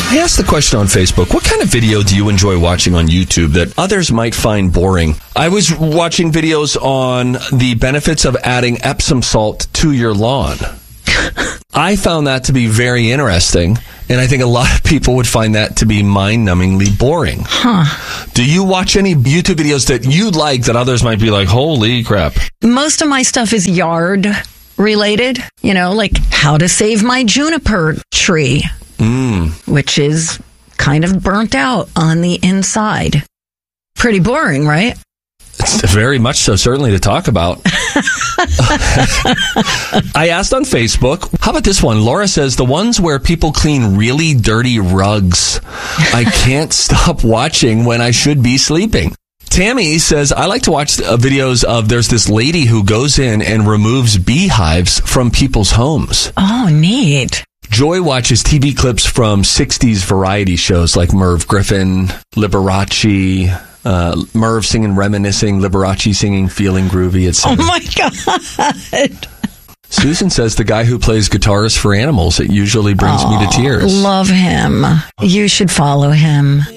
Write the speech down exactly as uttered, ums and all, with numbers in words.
I asked the question on Facebook, what kind of video do you enjoy watching on YouTube that others might find boring? I was watching videos on the benefits of adding Epsom salt to your lawn. I found that to be very interesting, and I think a lot of people would find that to be mind-numbingly boring. Huh. Do you watch any YouTube videos that you like that others might be like, holy crap? Most of my stuff is yard related, you know, like how to save my juniper tree, mm. which is kind of burnt out on the inside. Pretty boring, right? It's very much so, certainly, to talk about. I asked on Facebook, how about this one? Laura says, the ones where people clean really dirty rugs. I can't stop watching when I should be sleeping. Tammy says, I like to watch uh, videos of there's this lady who goes in and removes beehives from people's homes. Oh, neat. Joy watches T V clips from sixties variety shows like Merv Griffin, Liberace, uh, Merv singing Reminiscing, Liberace singing Feeling Groovy, et cetera. Oh, my God. Susan says the guy who plays guitars for animals, it usually brings oh, me to tears. Love him. You should follow him.